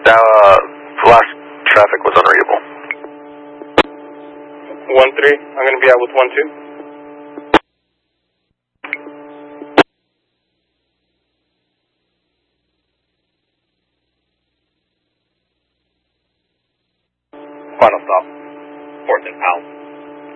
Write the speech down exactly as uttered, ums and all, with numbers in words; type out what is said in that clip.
Now, uh, last traffic was unreadable. one three, I'm going to be out with one two. Final stop, fourth and Powell.